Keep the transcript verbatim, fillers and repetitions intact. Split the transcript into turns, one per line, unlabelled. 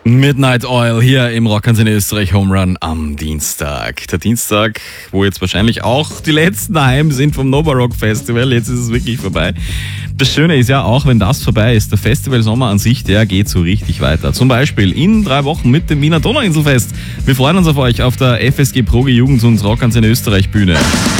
Midnight Oil hier im Rockantenne Österreich Home Run am Dienstag. Der Dienstag, wo jetzt wahrscheinlich auch die letzten daheim sind vom Nova Rock Festival. Jetzt ist es wirklich vorbei. Das Schöne ist ja auch, wenn das vorbei ist, der Festival Sommer an sich, der geht so richtig weiter. Zum Beispiel in drei Wochen mit dem Wiener Donauinselfest. Wir freuen uns auf euch auf der F S G Progi Jugend- und Rockantenne Österreich Bühne.